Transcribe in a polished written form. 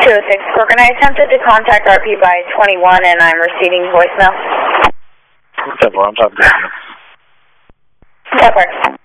206 Corcoran. I attempted to contact RP by 21 and I'm receiving voicemail. 10-4, I'm talking to you. That works.